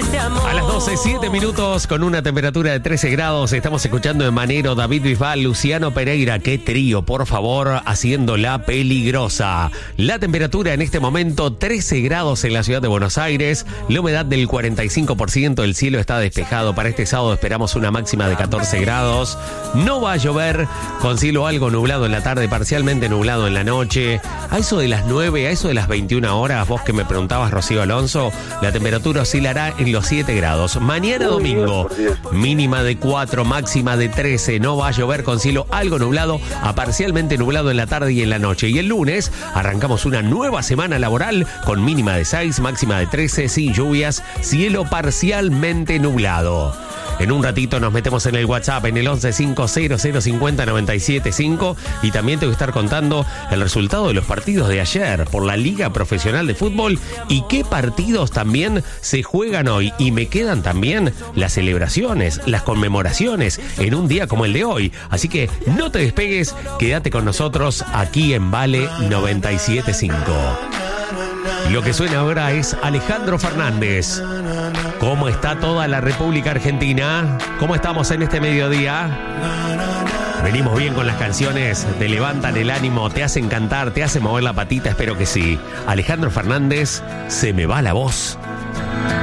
A las 12, 7 minutos con una temperatura de 13 grados. Estamos escuchando en Manero, David Bisbal, Luciano Pereira. Qué trío, por favor, haciendo la peligrosa. La temperatura en este momento 13 grados en la ciudad de Buenos Aires. La humedad del 45%. El cielo está despejado. Para este sábado esperamos una máxima de 14 grados. No va a llover, con cielo algo nublado en la tarde, parcialmente nublado en la noche. A eso de las 9, a eso de las 21 horas, vos que me preguntabas, Rocío Alonso, la temperatura oscilará en los 7 grados. Mañana domingo, mínima de 4, máxima de 13. No va a llover, con cielo algo nublado a parcialmente nublado en la tarde y en la noche. Y el lunes arrancamos una nueva semana laboral con mínima de 6, máxima de 13, sin lluvias, cielo parcialmente nublado. En un ratito nos metemos en el WhatsApp en el 1150050975 y también te voy a estar contando el resultado de los partidos de ayer por la Liga Profesional de Fútbol y qué partidos también se juegan hoy. Y me quedan también las celebraciones, las conmemoraciones en un día como el de hoy. Así que no te despegues, quédate con nosotros aquí en Vale 97.5. Lo que suena ahora es Alejandro Fernández. ¿Cómo está toda la República Argentina? ¿Cómo estamos en este mediodía? Venimos bien con las canciones, te levantan el ánimo, te hacen cantar, te hacen mover la patita, espero que sí. Alejandro Fernández, se me va la voz.